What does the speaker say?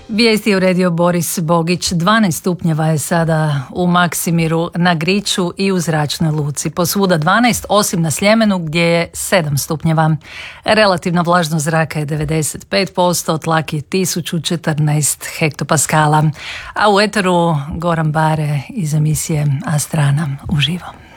Vijesti je uredio Boris Bogić. 12 stupnjeva je sada u Maksimiru, na Griču i u Zračnoj luci. Posvuda 12, osim na Sljemenu gdje je 7 stupnjeva. Relativna vlažnost zraka je 95%, tlak je 1014 hektopaskala. A u eteru Goran Bare iz emisije Astrana uživo.